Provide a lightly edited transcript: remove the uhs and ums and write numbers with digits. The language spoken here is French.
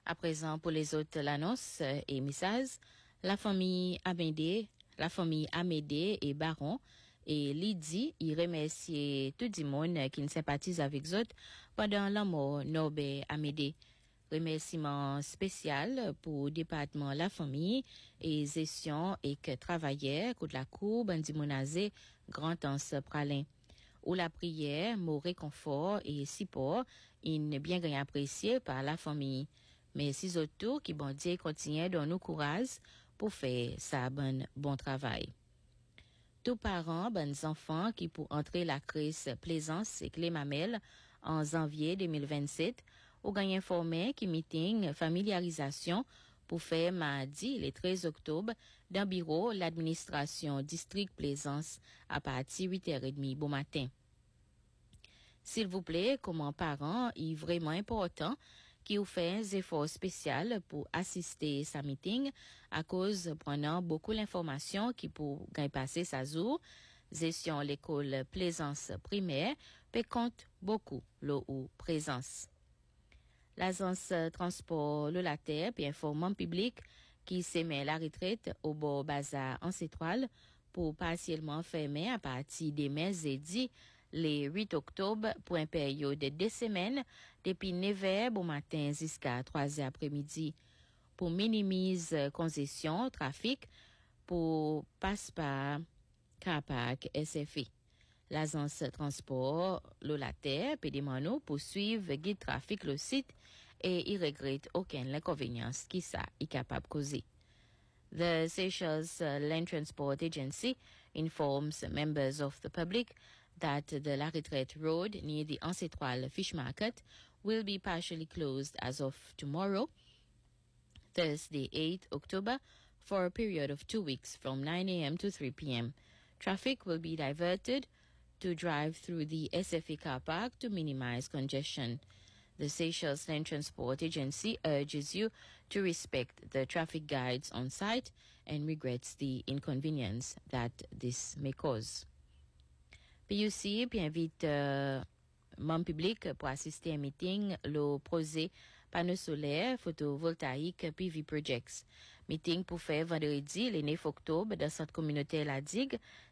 À présent, pour les autres, l'annonce et message, la famille Amédée et Baron et Lydie, il remercie tout le monde qui sympathise avec eux pendant la mort Norbert Amédée. Remerciement spécial pour département la famille et gestion et que travaillait contre la cour Bandi Monazé Grand Anse Pralin. Ou la prière, mot réconfort et support, il bien grand apprécié par la famille. Mais si autour qui bon Dieu continue dans nos courage pour faire ça bon travail. Tous parents, bonnes enfants qui pour entrer la crise Plaisance et Clé Mamel en janvier 2027, ou gagne informé qui meeting familiarisation pour faire mardi le 13 octobre dans bureau l'administration district Plaisance à partir 8h30 bon matin. S'il vous plaît, comme parent, il est vraiment important qui vous fait un effort spécial pour assister à sa meeting à cause prenant beaucoup l'information qui pour gagner passer sa jour, gestion l'école Plaisance primaire, peut compte beaucoup l'eau ou présence. L'agence transport le later puis informant public qui s'émet la retraite au bord bazar en étoile pour partiellement fermer à partir des mai jeudi le 8 octobre pour une période de 2 semaines depuis 9h au matin jusqu'à 3h après-midi pour minimiser congestion trafic pour passe par Capac SFI. L'agence transport Lolater peut demander pour suivre guide trafic le site et il regrette aucun inconvénient qui ça est capable de causer. The Seychelles Land Transport Agency informs members of the public that the La Retraite Road near the Ancétoile Fish Market will be partially closed as of tomorrow, Thursday 8 October, for a period of 2 weeks from 9 a.m. to 3 p.m. Traffic will be diverted to drive through the SFA car park to minimize congestion. The Seychelles Land Transport Agency urges you to respect the traffic guides on site and regrets the inconvenience that this may cause. PUC puis invite membres publics pour assister à un meeting le projet panneaux solaires photovoltaïques PV Projects. Meeting pour faire vendredi le 9 octobre dans cette communauté La Digue